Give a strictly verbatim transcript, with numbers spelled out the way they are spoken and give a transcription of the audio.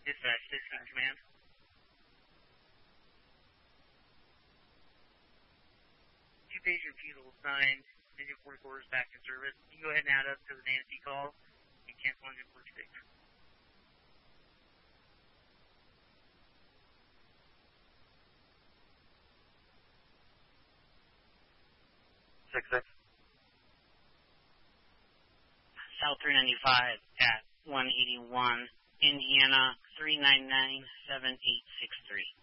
Dispatch, Citizen Command. Two pager butyl signed, engine forty-four is back in service. You can go ahead and add up to the Nancy call and cancel engine forty-six. Six six. South three ninety-five at one eighty-one, Indiana three nine nine seven eight six three.